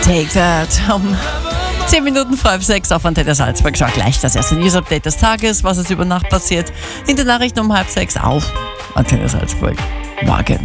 Take That. Um 10 Minuten vor 5:30 auf Antenne Salzburg. Schau gleich das erste News-Update des Tages, was ist über Nacht passiert. In den Nachrichten um 5:30 auf Antenne Salzburg. Morgen.